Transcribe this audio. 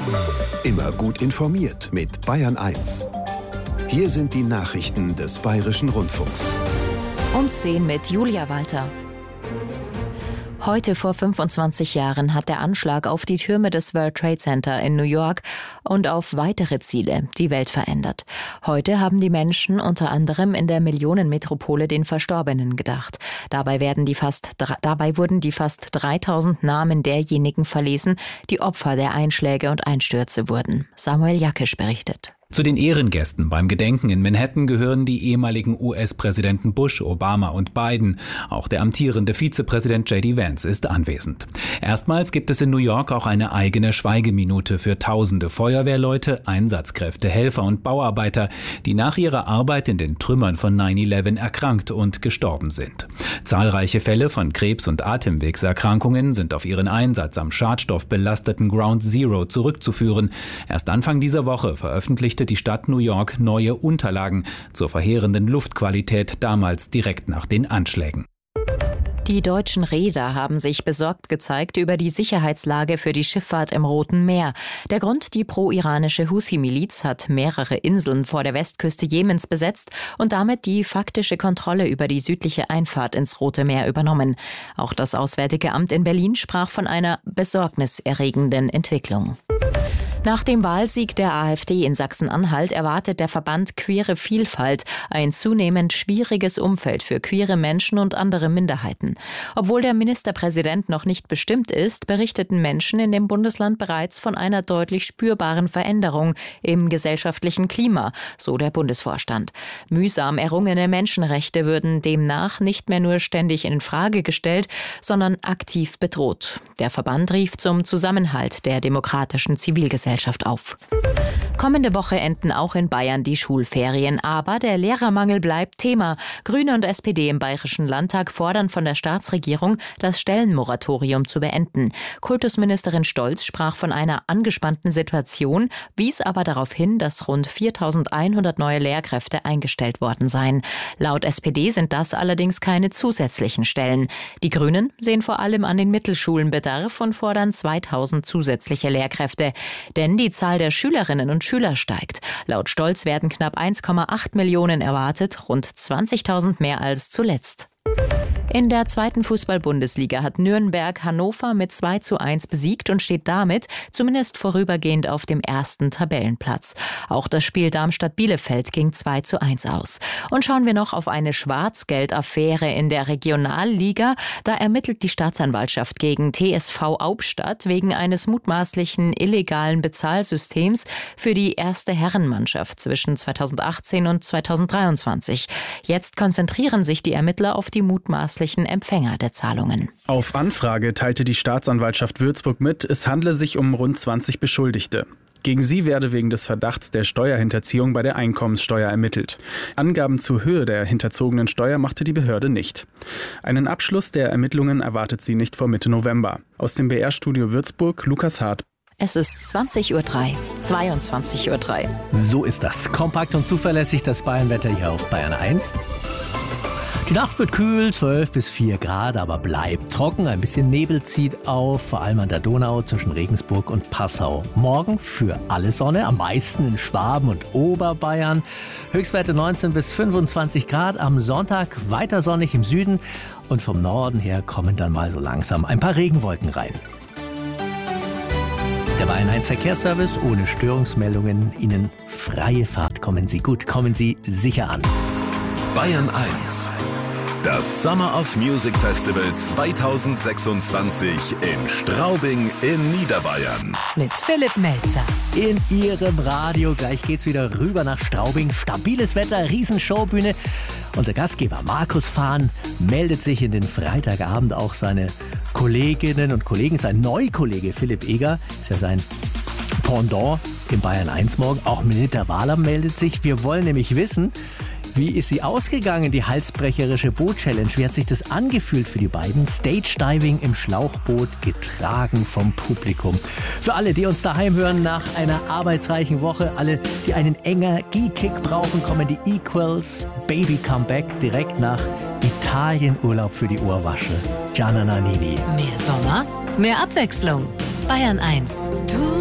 Immer gut informiert mit Bayern 1. Hier sind die Nachrichten des Bayerischen Rundfunks. Um 10 mit Julia Walter. Heute vor 25 Jahren hat der Anschlag auf die Türme des World Trade Center in New York und auf weitere Ziele die Welt verändert. Heute haben die Menschen unter anderem in der Millionenmetropole den Verstorbenen gedacht. Dabei wurden die fast 3000 Namen derjenigen verlesen, die Opfer der Einschläge und Einstürze wurden. Samuel Jakisch berichtet. Zu den Ehrengästen beim Gedenken in Manhattan gehören die ehemaligen US-Präsidenten Bush, Obama und Biden. Auch der amtierende Vizepräsident J.D. Vance ist anwesend. Erstmals gibt es in New York auch eine eigene Schweigeminute für tausende Feuerwehrleute, Einsatzkräfte, Helfer und Bauarbeiter, die nach ihrer Arbeit in den Trümmern von 9/11 erkrankt und gestorben sind. Zahlreiche Fälle von Krebs- und Atemwegserkrankungen sind auf ihren Einsatz am schadstoffbelasteten Ground Zero zurückzuführen. Erst Anfang dieser Woche veröffentlichte die Stadt New York neue Unterlagen zur verheerenden Luftqualität damals direkt nach den Anschlägen. Die deutschen Reeder haben sich besorgt gezeigt über die Sicherheitslage für die Schifffahrt im Roten Meer. Der Grund: die pro-iranische Houthi-Miliz hat mehrere Inseln vor der Westküste Jemens besetzt und damit die faktische Kontrolle über die südliche Einfahrt ins Rote Meer übernommen. Auch das Auswärtige Amt in Berlin sprach von einer besorgniserregenden Entwicklung. Nach dem Wahlsieg der AfD in Sachsen-Anhalt erwartet der Verband Queere Vielfalt ein zunehmend schwieriges Umfeld für queere Menschen und andere Minderheiten. Obwohl der Ministerpräsident noch nicht bestimmt ist, berichteten Menschen in dem Bundesland bereits von einer deutlich spürbaren Veränderung im gesellschaftlichen Klima, so der Bundesvorstand. Mühsam errungene Menschenrechte würden demnach nicht mehr nur ständig in Frage gestellt, sondern aktiv bedroht. Der Verband rief zum Zusammenhalt der demokratischen Zivilgesellschaft auf. Kommende Woche enden auch in Bayern die Schulferien, aber der Lehrermangel bleibt Thema. Grüne und SPD im Bayerischen Landtag fordern von der Staatsregierung, das Stellenmoratorium zu beenden. Kultusministerin Stolz sprach von einer angespannten Situation, wies aber darauf hin, dass rund 4.100 neue Lehrkräfte eingestellt worden seien. Laut SPD sind das allerdings keine zusätzlichen Stellen. Die Grünen sehen vor allem an den Mittelschulen Bedarf und fordern 2.000 zusätzliche Lehrkräfte. Denn die Zahl der Schülerinnen und Schüler steigt. Laut Stolz werden knapp 1,8 Millionen erwartet, rund 20.000 mehr als zuletzt. In der zweiten Fußball-Bundesliga hat Nürnberg Hannover mit 2:1 besiegt und steht damit zumindest vorübergehend auf dem ersten Tabellenplatz. Auch das Spiel Darmstadt-Bielefeld ging 2:1 aus. Und schauen wir noch auf eine Schwarzgeldaffäre in der Regionalliga. Da ermittelt die Staatsanwaltschaft gegen TSV Aubstadt wegen eines mutmaßlichen illegalen Bezahlsystems für die erste Herrenmannschaft zwischen 2018 und 2023. Jetzt konzentrieren sich die Ermittler auf die mutmaßlichen Empfänger der Zahlungen. Auf Anfrage teilte die Staatsanwaltschaft Würzburg mit, es handle sich um rund 20 Beschuldigte. Gegen sie werde wegen des Verdachts der Steuerhinterziehung bei der Einkommenssteuer ermittelt. Angaben zur Höhe der hinterzogenen Steuer machte die Behörde nicht. Einen Abschluss der Ermittlungen erwartet sie nicht vor Mitte November. Aus dem BR-Studio Würzburg, Lukas Hart. Es ist 20:03 Uhr, 22:03 Uhr. So ist das. Kompakt und zuverlässig das Bayernwetter hier auf Bayern 1. Die Nacht wird kühl, 12 bis 4 Grad, aber bleibt trocken. Ein bisschen Nebel zieht auf, vor allem an der Donau zwischen Regensburg und Passau. Morgen für alle Sonne, am meisten in Schwaben und Oberbayern. Höchstwerte 19 bis 25 Grad. Am Sonntag weiter sonnig im Süden und vom Norden her kommen dann mal so langsam ein paar Regenwolken rein. Der Bayern 1 Verkehrsservice ohne Störungsmeldungen. Ihnen freie Fahrt. Kommen Sie gut, kommen Sie sicher an. Bayern 1. Das Summer of Music Festival 2026 in Straubing in Niederbayern. Mit Philipp Melzer. In Ihrem Radio. Gleich geht's wieder rüber nach Straubing. Stabiles Wetter, Riesenshowbühne. Unser Gastgeber Markus Fahn meldet sich in den Freitagabend. Auch seine Kolleginnen und Kollegen, sein Neukollege Philipp Eger, ist ja sein Pendant im Bayern 1 morgen. Auch Minister Wahler meldet sich. Wir wollen nämlich wissen, wie ist sie ausgegangen, die halsbrecherische Boot-Challenge? Wie hat sich das angefühlt für die beiden? Stage-Diving im Schlauchboot, getragen vom Publikum. Für alle, die uns daheim hören nach einer arbeitsreichen Woche, alle, die einen Energiekick brauchen, kommen die Equals Baby Comeback direkt nach Italienurlaub für die Ohrwasche. Gianna Nannini. Mehr Sommer, mehr Abwechslung. Bayern 1.